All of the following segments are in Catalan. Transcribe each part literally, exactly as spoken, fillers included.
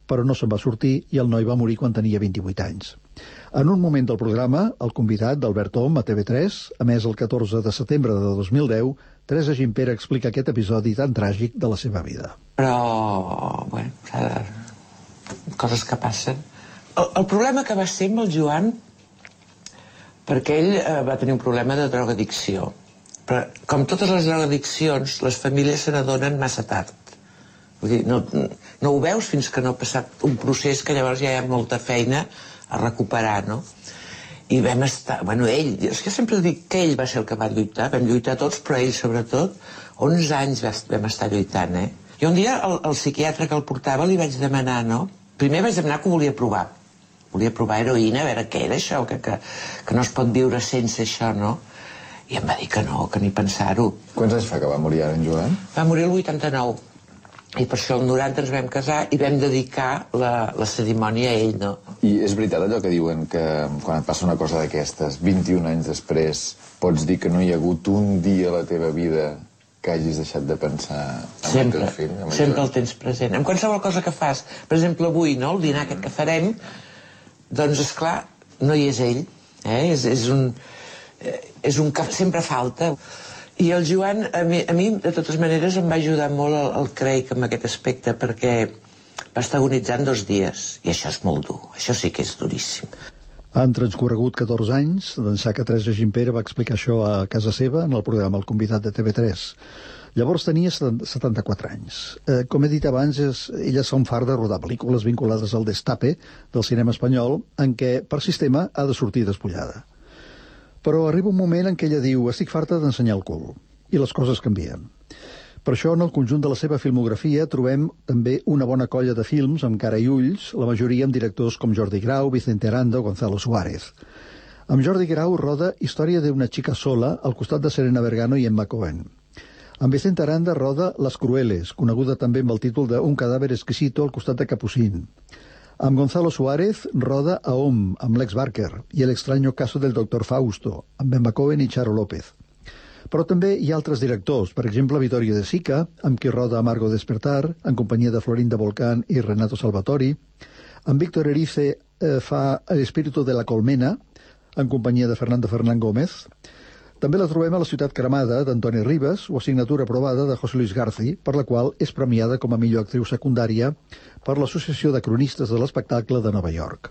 però no se'n va sortir i el noi va morir quan tenia vint-i-vuit anys. En un moment del programa, el convidat d'Albert Om a T V tres, emès el catorze de setembre de dos mil deu, Teresa Gimpera explica aquest episodi tan tràgic de la seva vida. Però, bueno, coses que passen. El, el problema que va ser amb el Joan, perquè ell eh, va tenir un problema de drogadicció. Però, com totes les drogadiccions, les famílies se n'adonen massa tard. Vull dir, no, no ho veus fins que no ha passat un procés que llavors ja hi ha molta feina a recuperar, no? I vam estar... Bueno, ell... És que sempre dic que ell va ser el que va lluitar. Vam lluitar tots, però ell, sobretot, onze anys vam estar lluitant, eh? I un dia el, el psiquiatre que el portava li vaig demanar, no? Primer vaig demanar que ho volia provar. Volia provar heroïna, a veure què era això, que, que, que no es pot viure sense això, no? I em va dir que no, que ni pensar-ho. Quants anys fa que va morir ara en Joan? Va morir el vuitanta-nou. I per això el noranta ens vam casar i vam dedicar la, la cerimònia a ell, no? I és veritat allò que diuen que quan et passa una cosa d'aquestes, vint-i-un anys després, pots dir que no hi ha hagut un dia a la teva vida que hagis deixat de pensar en sempre, el teu fill? En sempre el tens present. En qualsevol cosa que fas, per exemple avui, no? El dinar aquest que farem, doncs esclar, no hi és ell, eh? És, és un... és un que sempre falta. I el Joan, a mi, a mi de totes maneres, em va ajudar molt el, el Craig en aquest aspecte, perquè va estar agonitzant dos dies, i això és molt dur, això sí que és duríssim. Han transcorregut catorze anys d'ençà que Teresa Gimpera va explicar això a casa seva en el programa El convidat de T V tres. Llavors tenia setanta-quatre anys. Eh, com he dit abans, és, ella s'ha un far de rodar pel·lícules vinculades al destape del cinema espanyol, en què, per sistema, ha de sortir despullada. Però arriba un moment en què ella diu «estic farta d'ensenyar el cul», i les coses canvien. Per això, en el conjunt de la seva filmografia, trobem també una bona colla de films amb cara i ulls, la majoria amb directors com Jordi Grau, Vicente Aranda o Gonzalo Suárez. Amb Jordi Grau roda Història d'una chica sola al costat de Serena Vergano i Emma Cohen. Amb Vicente Aranda roda Las Crueles, coneguda també amb el títol de Un cadàver exquisito al costat de Capucín. Amb Gonzalo Suárez roda A Om, amb Lex Barker, i El extraño caso del doctor Fausto, amb Emma Cohen i Charo López. Però també hi ha altres directors, per exemple Vittorio De Sica, amb qui roda Amargo Despertar, en companyia de Florinda Volcán i Renato Salvatori. Amb Víctor Erice eh, fa El espíritu de la colmena, en companyia de Fernando Fernán Gómez. També la trobem a La ciutat cremada, d'Antoni Ribas, o Assignatura aprovada, de José Luis Garci, per la qual és premiada com a millor actriu secundària per l'Associació de Cronistes de l'Espectacle de Nova York.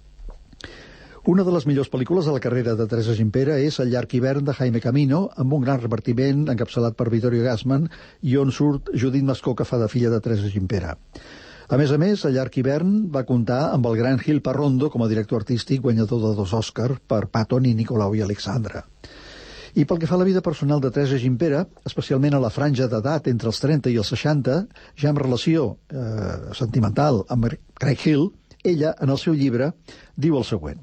Una de les millors pel·lícules de la carrera de Teresa Gimpera és El llarg hivern de Jaime Camino, amb un gran repartiment encapçalat per Vittorio Gassman i on surt Judit Mascó, que fa de filla de Teresa Gimpera. A més a més, El llarg hivern va comptar amb el gran Gil Parrondo com a director artístic, guanyador de dos Òscar per Patton i Nicolau i Alexandra. I pel que fa a la vida personal de Teresa Gimpera, especialment a la franja d'edat entre els trenta i els seixanta, ja en relació eh, sentimental amb Craig Hill, ella, en el seu llibre, diu el següent.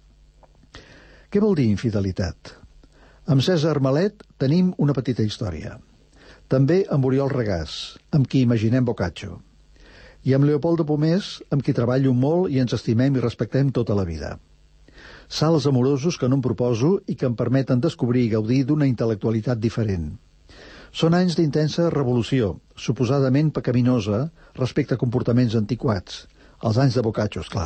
Què vol dir infidelitat? Amb César Malet tenim una petita història. També amb Oriol Regàs, amb qui imaginem Boccaccio. I amb Leopoldo Pomés, amb qui treballo molt i ens estimem i respectem tota la vida. Salts amorosos que no em proposo i que em permeten descobrir i gaudir d'una intel·lectualitat diferent. Són anys d'intensa revolució, suposadament pecaminosa, respecte a comportaments antiquats. Els anys de Boccaccio, esclar.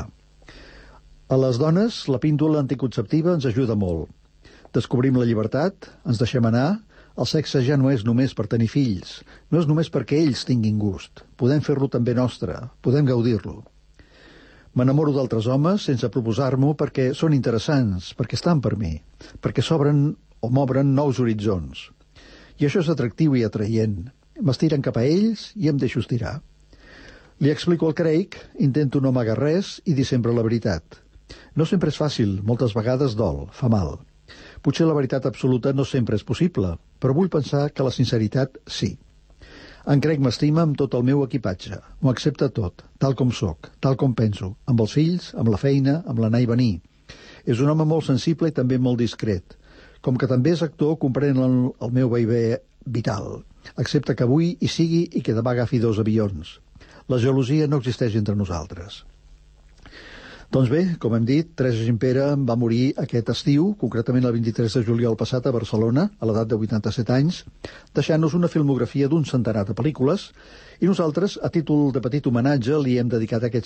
A les dones, la píndola anticonceptiva ens ajuda molt. Descobrim la llibertat, ens deixem anar, el sexe ja no és només per tenir fills, no és només perquè ells tinguin gust. Podem fer-lo també nostre, podem gaudir-lo. M'enamoro d'altres homes sense proposar-m'ho perquè són interessants, perquè estan per mi, perquè s'obren o m'obren nous horitzons. I això és atractiu i atraient. M'estiren cap a ells i em deixo estirar. Li explico al Craig, intento no amagar res i dir sempre la veritat. No sempre és fàcil, moltes vegades dol, fa mal. Potser la veritat absoluta no sempre és possible, però vull pensar que la sinceritat sí. En Craig m'estima amb tot el meu equipatge. M'ho accepta tot, tal com sóc, tal com penso, amb els fills, amb la feina, amb l'anar i venir. És un home molt sensible i també molt discret. Com que també és actor, comprèn el, el meu vaivé vital. Accepta que avui hi sigui i que demà agafi dos avions. La gelosia no existeix entre nosaltres. Doncs bé, com hem dit, Teresa Gimpera va morir aquest estiu, concretament el vint-i-tres de juliol passat a Barcelona, a l'edat de vuitanta-set anys, deixant-nos una filmografia d'un centenar de pel·lícules, i nosaltres, a títol de petit homenatge, li hem dedicat aquest